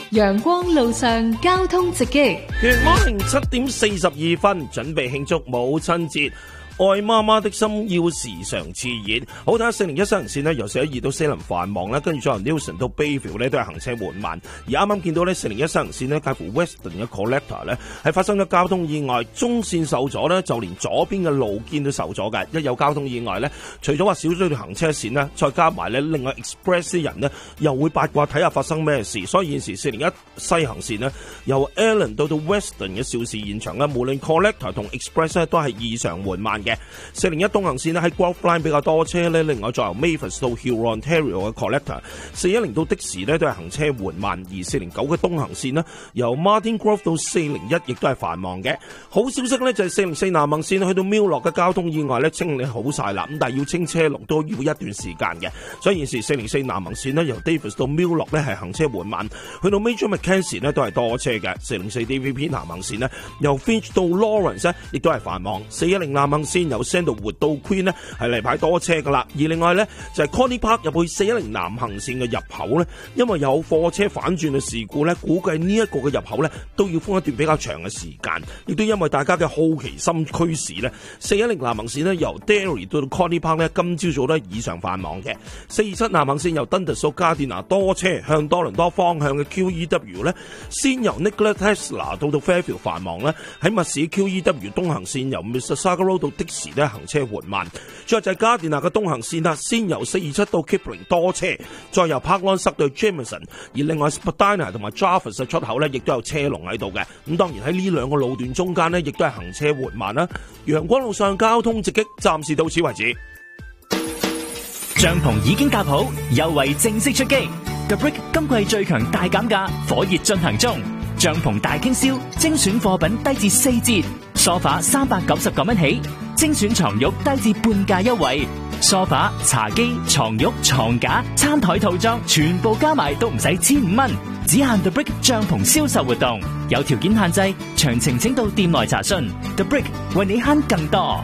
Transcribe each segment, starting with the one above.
陽光路上交通直擊。 Good morning， 7點42分，準備慶祝母親節。愛媽媽的心要時常熾熱。好睇下401西行線呢，由412到4林繁忙啦，跟住再由 Newson 到 Bayview 呢都係行車緩慢。而啱啱見到呢401西行線呢，介乎 Weston 嘅 Collector 呢係發生咗交通意外，中線受阻呢，就連左邊嘅路肩都受阻嘅。一有交通意外呢，除咗話少咗條行車線呢，再加埋呢另外 Express 啲人呢又會八卦睇下發生咩事。所以現時401西行線呢，由 Allen 到 Weston 嘅肇事現場呢，無論 Collector 同 Express 呢都係異常緩慢嘅。401東行線咧喺 Grove Line 比較多車咧，另外再由 Mavis 到 Hurontario 嘅 Collector， 410到的士咧都係行車緩慢，而409嘅東行線咧由 Martin Grove 到401亦都係繁忙嘅。好消息咧就係404南行線去到 Mill 嘅交通意外咧清理好晒啦，咁但係要清車龍都要一段時間嘅，所以現時404南行線咧由 Davis 到 Mill 咧係行車緩慢，去到 Major Mackenzie 咧都係多車嘅。404 DVP 南行線咧由 Finch 到 Lawrence 咧亦都係繁忙。410南行線由 Sandalwood 到 Queen 呢係例牌多車噶啦，而另外呢，就係 Connie Park 入去410南行線嘅入口呢，因為有貨車反轉嘅事故呢，估計呢一個嘅入口呢都要封一段比較長嘅時間，亦都因為大家嘅好奇心驅使呢，410南行線呢由 Derry 到 Connie Park 呢今朝早呢異常繁忙嘅。427南行線由 Dundas 到 Gardiner 多車，向多倫多方向嘅 QEW 呢先由 Nikola Tesla 到 Fairfield 繁忙呢，喺密市 QEW 東行線由 Mississauga Road 到的士呢行車緩慢，最後就係加電納嘅東行線啦，先由427到 Kipling 多車，再由 Parkland 塞到 Jameson， 而另外 Spadina 同埋 Jarvis 嘅出口呢亦都有車龍喺度嘅。咁當然喺呢兩個路段中間呢亦都係行車緩慢啦。陽光路上交通直擊，暫時到此為止。 帳篷已經搭好，優惠正式出擊。The Brick 今季最強大減價，火熱進行中。帳篷大傾銷，精選貨品低至4折，梳化399蚊起，精選床褥低至半價優惠，梳化、茶几、床褥、床架、餐台套裝全部加埋都唔使1500蚊，只限 The Brick 帳篷銷售活動，有條件限制，詳情請到店內查詢。The Brick 為你慳更多。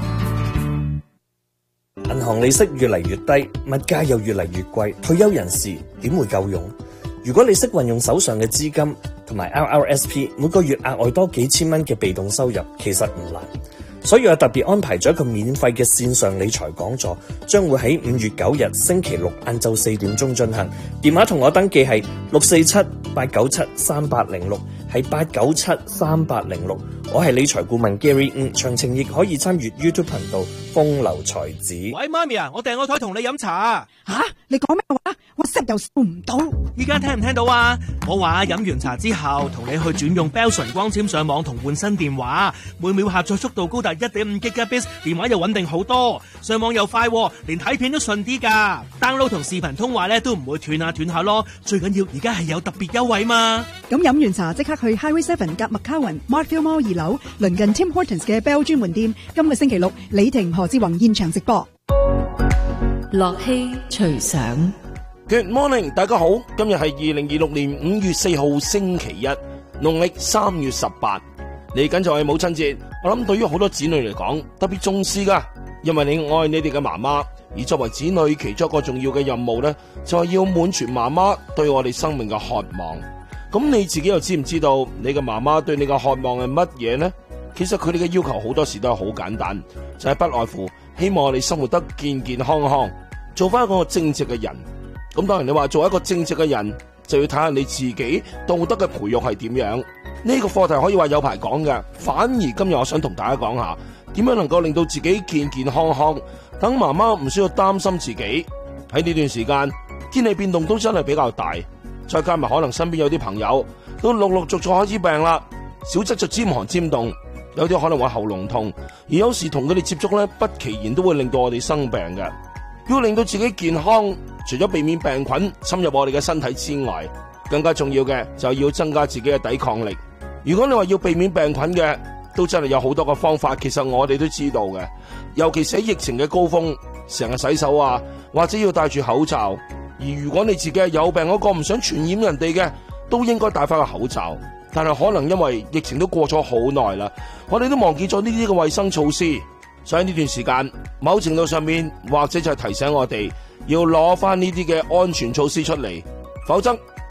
銀行利息越嚟越低，物價又越嚟越貴，退休人士點會夠用？如果你識運用手上嘅資金同埋 RRSP， 每個月額外多幾千蚊嘅被動收入，其實唔難。所以我特別安排咗一個免費嘅線上理財講座，將會喺5月9日星期六晏晝4點鐘進行。電話同我登記係647-897-3806，係897-3806。我係理財顧問 Gary， 詳情亦可以參與 YouTube 頻道風流才子。 喂，媽咪啊，我訂個台同你飲茶啊！ 吓，你講咩話？我息又收唔到。 依家聽唔聽到啊？我話飲完茶之後，同你去轉用 Bell 純光纖上網同換新電話，每秒下載速度高達 1.5 Gbps， 電話又穩定好多，上網又快，連睇片都順啲噶。download 同視頻通話咧都唔會斷下咯。最緊要而家係有特別優惠嘛。 咁飲完茶即刻去 Highway 7夾 McCowan Markfield Mall 2樓，鄰近 Tim Hortons 嘅 Bell 專門店。今個星期六，李婷何志宏現場直播。 樂器隨想。 Good morning， 大家好，今日係2026年5月4號星期一，農曆3月18，嚟緊就係母親節。我諗對於好多子女嚟講，特別重視噶，因為你愛你哋嘅媽媽，而作為子女其中一個重要嘅任務呢，就係要滿全媽媽對我哋生命嘅渴望。咁你自己又知唔知道你嘅媽媽對你嘅渴望係乜嘢呢？其實佢哋嘅要求好多時都係好簡單，就係不外乎希望我哋生活得健健康康，做翻一個正直嘅人。咁當然你話做一個正直嘅人，就要睇下你自己道德嘅培育係點樣。呢個課題可以話有排講嘅，反而今日我想同大家講下點樣能夠令到自己健健康康，等媽媽唔需要擔心自己。喺呢段時間天氣變動都真係比較大，再加埋可能身邊有啲朋友都陸陸續續開始病啦，小則就尖寒尖凍，有啲可能會喉嚨痛，而有時同佢哋接觸咧，不其然都會令到我哋生病嘅。要令到自己健康，除咗避免病菌侵入我哋嘅身體之外，更加重要嘅就係要增加自己嘅抵抗力。如果你話要避免病菌嘅，都真係有好多個方法，其實我哋都知道嘅。尤其是喺疫情嘅高峰，成日洗手啊，或者要戴住口罩。而如果你自己係有病嗰個，唔想傳染人哋嘅，都應該戴翻個口罩。但係可能因為疫情都過咗好耐啦，我哋都忘記咗呢啲嘅衛生措施。所以呢段時間，某程度上面或者就係提醒我哋要攞翻呢啲嘅安全措施出嚟，否則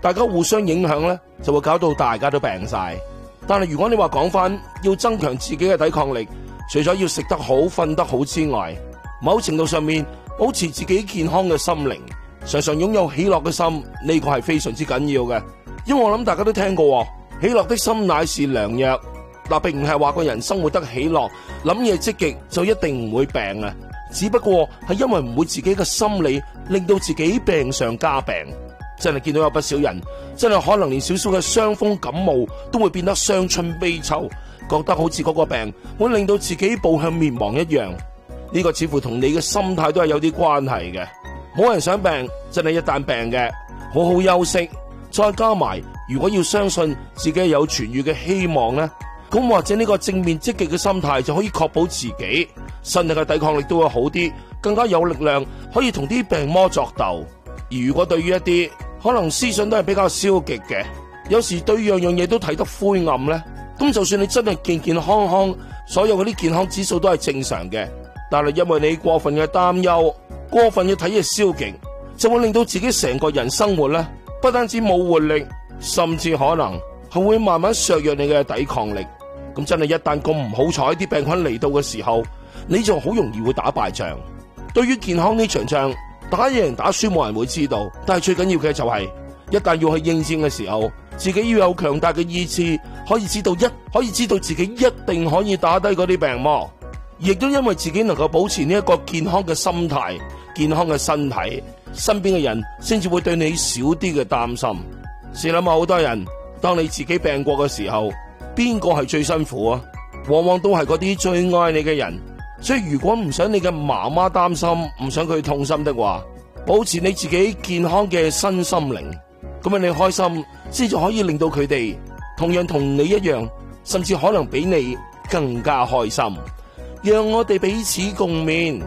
大家互相影響呢，就會搞到大家都病晒。但係如果你話講翻要增強自己嘅抵抗力，除咗要食得好、瞓得好之外，某程度上面保持自己健康嘅心靈，常常擁有喜樂嘅心，呢個係非常之緊要嘅。因為我諗大家都聽過，喜樂的心乃是良藥。嗱，並唔係話個人生活得喜樂，諗嘢積極就一定唔會病啊。只不過係因為唔會自己嘅心理令到自己病上加病。真係見到有不少人，真係可能連少少嘅傷風感冒都會變得傷春悲秋，覺得好似嗰個病會令到自己步向滅亡一樣。呢個似乎同你嘅心態都係有啲關係嘅。冇人想病，真係一旦病嘅，好好休息，再加埋如果要相信自己有痊愈嘅希望呢，咁或者呢個正面積極嘅心態就可以確保自己身體嘅抵抗力都會好啲，更加有力量可以同啲病魔作鬥。而如果對於一啲可能思想都係比較消極嘅，有時對樣樣嘢都睇得灰暗呢，咁就算你真係健健康康，所有嗰啲健康指數都係正常嘅，但係因為你過分嘅擔憂，過分嘅睇嘢消極，就會令到自己成個人生活呢，不單止冇活力，甚至可能係會慢慢削弱你嘅抵抗力。咁真係一旦咁唔好彩啲病菌嚟到嘅時候，你就好容易會打敗仗。對於健康呢場仗，打贏打輸冇人會知道，但係最緊要嘅就係，一旦要去應戰嘅時候，自己要有強大嘅意志，可以知道自己一定可以打低嗰啲病魔，亦都因為自己能夠保持呢一個健康嘅心態、健康嘅身體，身邊嘅人先至會對你少啲嘅擔心。試諗下，好多人當你自己病過嘅時候，邊個係最辛苦啊？往往都係嗰啲最愛你嘅人。所以如果唔想你嘅媽媽擔心，唔想佢痛心的話，保持你自己健康嘅身心靈，咁樣你開心先至可以令到佢哋同樣同你一樣，甚至可能比你更加開心。讓我哋彼此共勉。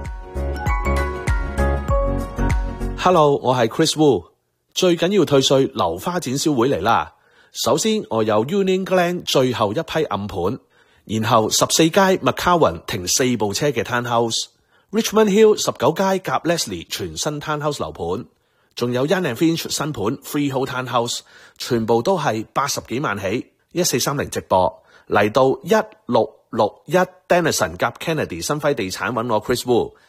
Hello， 我係 Chris Wu。最緊要退稅留花展銷會嚟啦。首先我有 Union Glen 最後一批暗盤，然後14街 McCowan 停4部車嘅 Townhouse，Richmond Hill 19街夾 Leslie 全新 Townhouse 樓盤，仲有 Yan and Finch 新盤 Freehold Townhouse， 全部都係80幾萬起。1430直播嚟到1661 Denison 夾 Kennedy 新輝地產揾我 Chris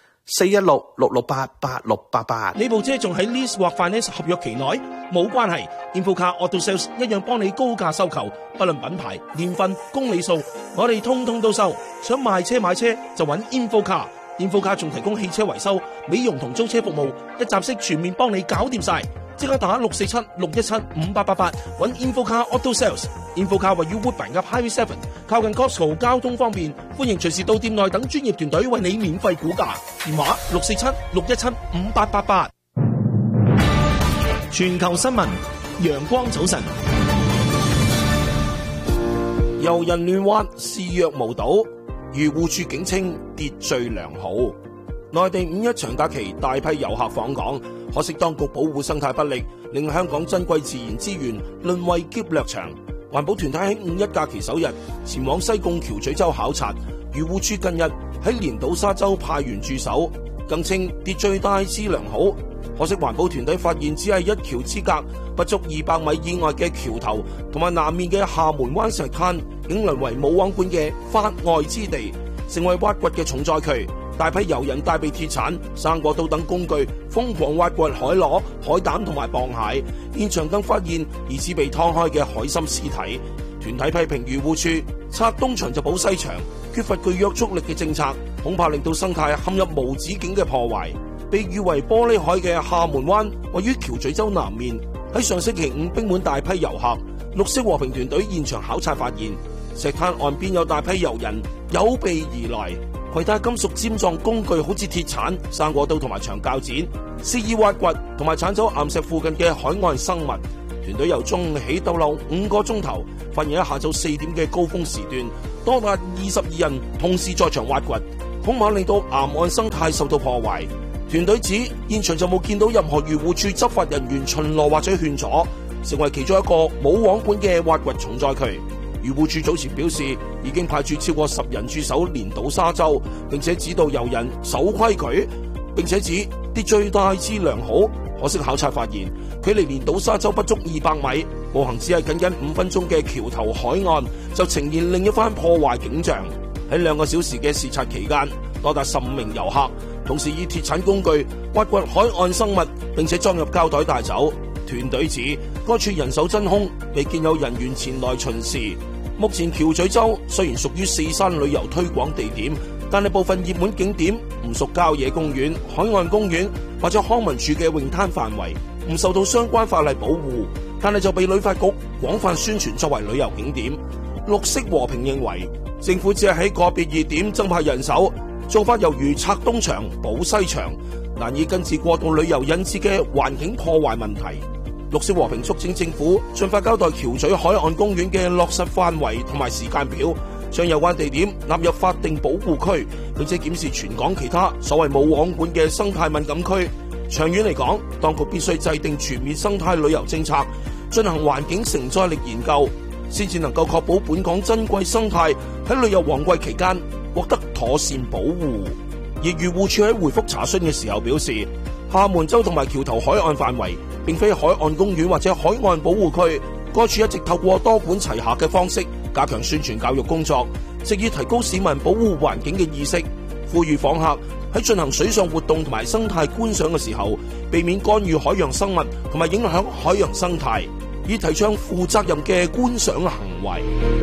Wu。416-668-8688。 呢部車仲喺 lease 或 finance 合約期內，冇關係。Infocar Auto Sales 一樣幫你高價收購，不論品牌、年份、公里數，我哋通通都收。想賣車買車就揾 Infocar。Infocar 仲提供汽車維修、美容同租車服務，一站式全面幫你搞掂晒。即刻打647-617-5888揾 Infocar Auto Sales。Infocar 位於 Woodbine 嘅 Highway 7，靠近 Costco， 交通方便，歡迎隨時到店內等專業團隊為你免費估價。電話647-617-5888。全球新聞，陽光早晨。 遊人亂挖，視若無睹，漁護署警稱秩序良好。內地五一長假期大批遊客訪港，可惜當局保護生態不力，令香港珍貴自然資源淪為劫掠場。環保團體喺五一假期首日前往西貢橋咀洲考察，漁護署近日喺連島沙洲派員駐守，更稱秩序大致良好。可惜環保團體發現，只係一橋之隔，不足200米以外嘅橋頭同埋南面嘅廈門灣石灘，竟淪為冇網管嘅法外之地，成為挖掘嘅重災區。大批遊人帶備鐵鏟、生果刀等工具，瘋狂挖掘海螺、海膽同埋螃蟹。現場更發現疑似被劏開嘅海參屍體。團體批評漁護署拆東牆就補西牆，缺乏具約束力嘅政策，恐怕令到生態陷入無止境嘅破壞。被譽為玻璃海嘅廈門灣，位於橋咀洲南面。喺上星期五，冰滿大批遊客。綠色和平團隊現場考察發現，石灘岸邊有大批遊人有備而來，攜帶金屬尖狀工具，好似鐵鏟、生果刀同埋長鉸剪，肆意挖掘同埋鏟走岩石附近嘅海岸生物。團隊由中午起逗留5個鐘頭，發現喺下晝4點嘅高峰時段，多達22人同時在場挖掘，恐怕令到岩岸生態受到破壞。團隊指現場就冇見到任何漁護署執法人員巡邏或者勸阻，成為其中一個冇網管嘅挖掘重災區。漁護署早前表示，已經派駐超過10人駐守連島沙洲，並且指導遊人守規矩，並且指秩序大致良好， 可惜考察發現，距離連島沙洲不足200米，步行只係僅僅5分鐘嘅橋頭海岸，就呈現另一番破壞景象。喺2個小時嘅視察期間，多達15名遊客同時以鐵鏟工具挖掘海岸生物，並且裝入膠袋帶走。團隊指該處人手真空，未見有人員前來巡視。目前橋咀洲雖然屬於4山旅遊推廣地點，但係部分熱門景點唔屬郊野公園、海岸公園或者康文署嘅泳灘範圍，唔受到相關法例保護，但係就被旅發局廣泛宣傳作為旅遊景點。綠色和平認為，政府只係喺個別熱點增派人手，做法猶如拆東牆補西牆，難以根治過度旅遊引致嘅環境破壞問題。綠色和平促請政府盡快交代橋咀海岸公園嘅落實範圍同埋時間表，將有關地點納入法定保護區，並且檢視全港其他所謂冇網管嘅生態敏感區。長遠嚟講，當局必須制定全面生態旅遊政策，進行環境承載力研究，先至能夠確保本港珍貴生態喺旅遊旺季期間獲得妥善保護。而漁護署喺回覆查詢嘅時候表示，廈門洲同埋橋頭海岸範圍並非海岸公園或者海岸保護區，該處一直透過多管齊下嘅方式加強宣傳教育工作，藉以提高市民保護環境嘅意識，呼籲訪客喺進行水上活動同埋生態觀賞嘅時候，避免干預海洋生物同埋影響海洋生態，以提倡負責任嘅觀賞行為。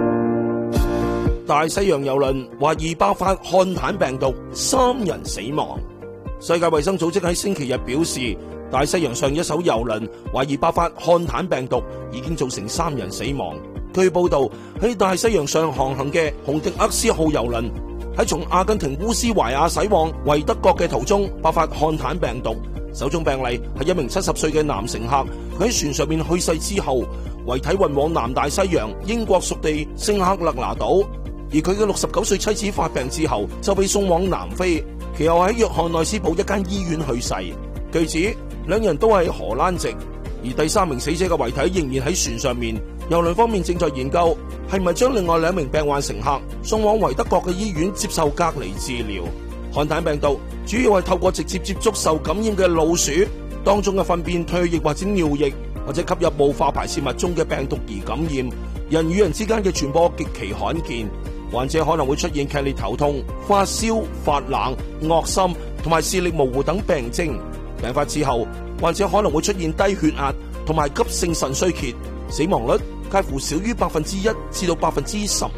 大西洋郵輪懷疑爆發漢坦病毒，3人死亡。世界衛生組織喺星期日表示，大西洋上一艘郵輪懷疑爆發漢坦病毒，已經造成3人死亡。據報道，喺大西洋上航行嘅洪迪厄斯號郵輪喺從阿根廷烏斯懷亞駛往維德國嘅途中爆發漢坦病毒，首宗病例係一名70歲嘅男乘客，佢喺船上面去世之後，遺體運往南大西洋英國屬地聖克勒拿島，而佢嘅69歲妻子發病之後就被送往南非，其後喺約翰內斯堡一間醫院去世。據指2人都係荷蘭籍，而第3名死者嘅遺體仍然喺船上面。郵輪方面正在研究係咪將另外2名病患乘客送往維德國嘅醫院接受隔離治療。漢坦病毒主要係透過直接接觸受感染嘅老鼠當中嘅糞便、唾液或者尿液，或者吸入霧化排泄物中嘅病毒而感染。人與人之間嘅傳播極其罕見，患者可能會出現劇烈頭痛、發燒、發冷、噁心同埋視力模糊等病徵。病發之後，患者可能會出現低血壓同埋急性腎衰竭，死亡率介乎少於1%至到15%。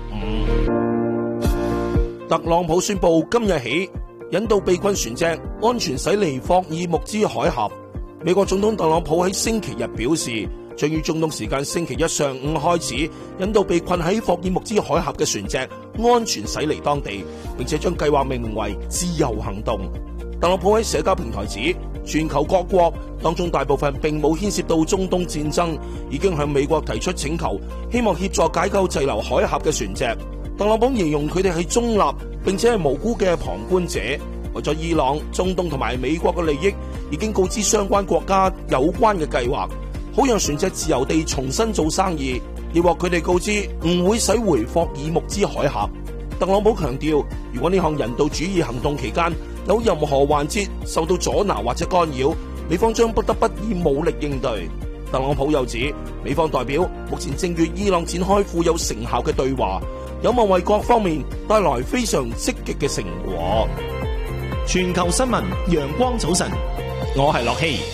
特朗普宣布今日起引導備軍船隻安全駛離霍爾木茲海峽。美國總統特朗普喺星期日表示，將於中東時間星期一上午開始引導被困喺霍爾木茲海峽嘅船隻安全駛離當地，並且將計劃命名為自由行動。特朗普喺社交平台指，全球各國當中大部分並冇牽涉到中東戰爭，已經向美國提出請求，希望協助解救滯留海峽嘅船隻。特朗普形容佢哋係中立並且係無辜嘅旁觀者，為咗伊朗、中東同埋美國嘅利益，已經告知相關國家有關嘅計劃，好讓船隻自由地重新做生意，亦獲佢哋告知唔會駛回霍爾木茲海峽。特朗普強調，如果呢項人道主義行動期間有任何環節受到阻撓或者干擾，美方將不得不以武力應對。特朗普又指，美方代表目前正與伊朗展開富有成效嘅對話，有望為各方面帶來非常積極嘅成果。 全球新聞，陽光早晨，我係樂希。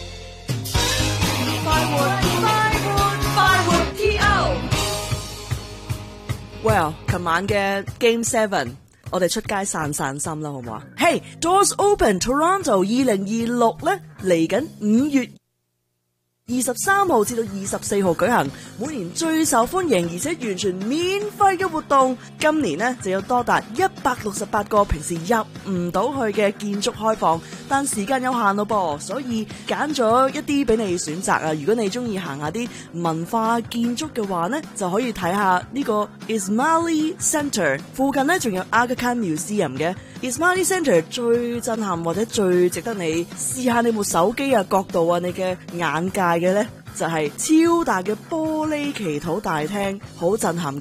Well， 琴晚嘅 Game 7， 我哋出街散散心啦，好唔好啊？Hey， Doors Open Toronto 2026咧，嚟緊5月23號至到24號舉行，每年最受歡迎而且完全免費嘅活動。今年呢就有多達168個平時入唔到去嘅建築開放，但時間有限咯噃，所以揀咗一啲俾你選擇啊！如果你中意行下啲文化建築嘅話呢，就可以睇下呢個 Ismaili Centre 附近呢，仲有 Aga Khan Museum 嘅。Ismaili Centre 最震撼或者最值得你試下你部手機啊角度啊你嘅眼界嘅呢，就係超大嘅玻璃祈禱大廳，好震撼嘅，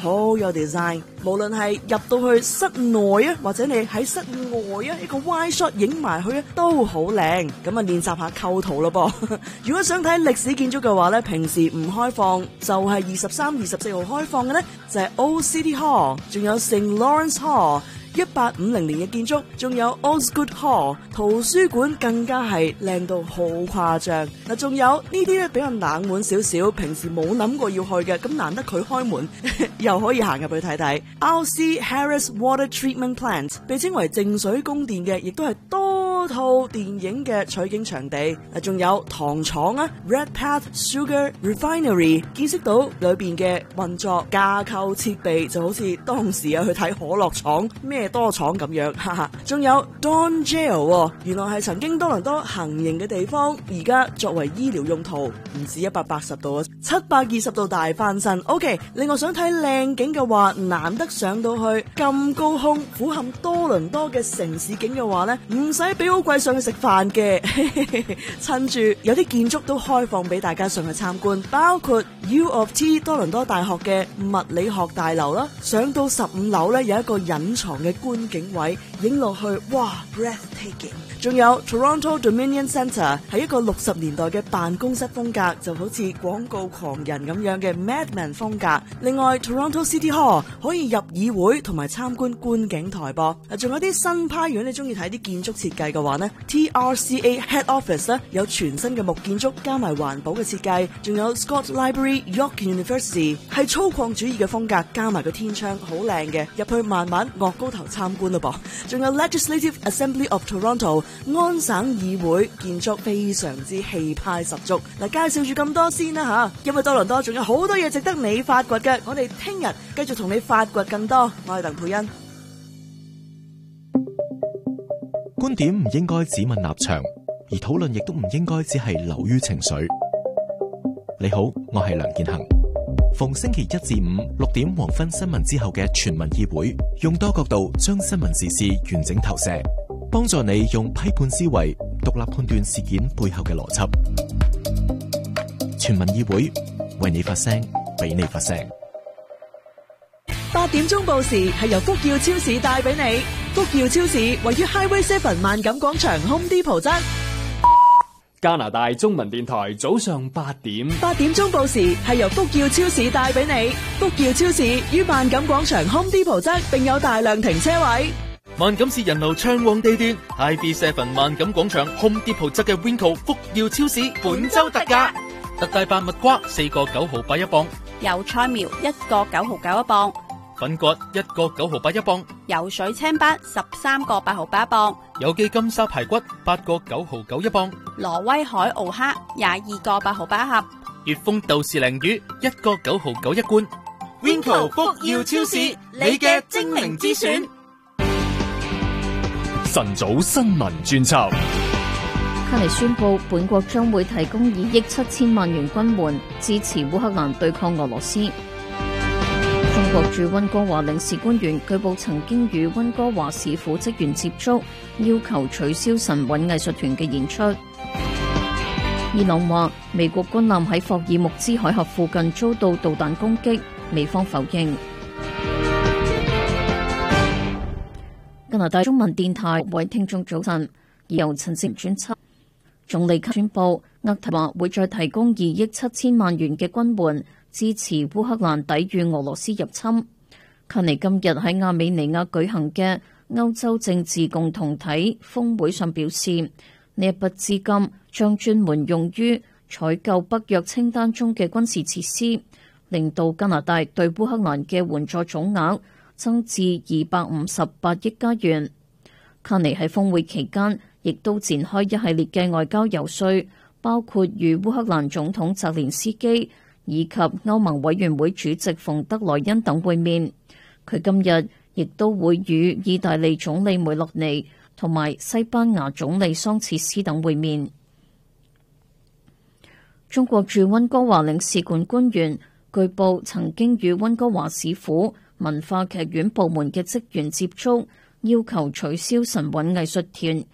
好有 design。無論係入到去室內啊，或者你喺室外啊，一個 wide shot 影埋去啊，都好靚。咁啊，練習下構圖咯噃。如果想睇歷史建築嘅話咧，平時唔開放，就係23、24號開放嘅咧，就係 Old City Hall， 仲有 St. Lawrence Hall。1850年嘅建築，仲有 Osgood Hall 圖書館，更加係靚到好誇張。嗱，仲有呢啲咧比較冷門少少，平時冇諗過要去嘅，咁難得佢開門，又可以行入去睇睇。R.C. Harris Water Treatment Plant 被稱為淨水供電嘅，亦都係多套電影嘅取景場地。嗱，仲有糖廠啊 ，Redpath Sugar Refinery， 見識到裏邊嘅運作架構設備，就好似當時啊去睇可樂廠咩多廠咁樣，哈哈。仲有 Don Jail， 原來係曾經多倫多行刑嘅地方，而家作為醫療用途，唔止180度啊，720度大翻身。OK， 另外想睇靚景嘅話，難得上到去咁高空俯瞰多倫多嘅城市景嘅話呢，唔使俾好貴上去食飯嘅，趁住有啲建築都開放俾大家上去參觀，包括 U of T 多倫多大學嘅物理學大樓啦，上到15樓呢，有一個隱藏嘅觀景位，影落去哇 breathtaking。仲有 Toronto Dominion Centre 係一個60年代嘅辦公室風格，就好似廣告狂人咁樣嘅 Madman 風格。另外 Toronto City Hall 可以入議會同埋參觀觀景台噃。仲有啲新派，如果你中意睇啲建築設計嘅話呢， TRCA Head Office 呢有全新嘅木建築加埋環保嘅設計。仲有 Scott Library York University 係粗獷主義嘅風格，加埋個天窗好靚嘅，入去慢慢岳高頭參觀咯噃。仲有 Legislative Assembly of Toronto 安省議會建築非常之氣派十足。嗱，介紹住咁多先啦吓，因為多倫多仲有好多嘢值得你發掘嘅，我哋聽日繼續同你發掘更多。我係鄧佩欣。 觀點唔應該只問立場，而討論亦都唔應該只係流於情緒。你好，我係梁建恒。逢星期1至5 6點黃昏新聞之後嘅全民議會，用多角度將新聞時事完整投射，幫助你用批判思維獨立判斷事件背後嘅邏輯。全民議會，為你發聲，俾你發聲。 8點鐘報時係由福耀超市帶俾你。福耀超市位於 Highway 7萬錦廣場 Home Depot 側。 加拿大中文電台早上8點。 8點鐘報時係由福耀超市帶俾你。福耀超市於萬錦廣場 Home Depot 側，並有大量停車位。 萬錦市人流暢旺地段 ，IB7 萬錦廣場 Home Depot 側嘅 Winco 福耀超市本周特價，特大白蜜瓜4個9毫8一磅， 油菜苗1個9毫9一磅， 粉葛1個9毫8一磅， 游水青斑13個8毫8一磅， 有機金沙排骨8個9毫9一磅， 挪威海澳蝦22個8毫8一盒， 粵風豆豉鯪魚1個9毫9一罐。Winco 福耀超市，你嘅精明之選。 晨早新聞專輯。 卡尼宣布，本國將會提供2億7千萬元軍援，支持烏克蘭對抗俄羅斯。中國駐溫哥華領事官員據報曾經與溫哥華市府職員接觸，要求取消神韻藝術團嘅演出。伊朗話，美國軍艦喺霍爾木茲海峽附近遭到導彈攻擊，美方否認。加拿大中文電台各位聽眾早晨，由陳志專輯。總理宣布，渥太華會再提供2億7千萬元嘅軍援，支持烏克蘭抵禦俄羅斯入侵。卡尼今日喺亞美尼亞舉行嘅歐洲政治共同體峰會上表示，呢一筆資金將專門用於採購北約清單中嘅軍事設施，令到加拿大對烏克蘭嘅援助總額增至258億加元。卡尼喺峰會期間亦都展開一系列嘅外交游說，包括與烏克蘭總統澤連斯基以及歐盟委員會主席馮德萊恩等會面。佢今日亦都會與意大利總理梅洛尼同埋西班牙總理桑切斯等會面。中國駐溫哥華領事館官員據報曾經與溫哥華市府文化劇院部門嘅職員接觸，要求取消神韻藝術團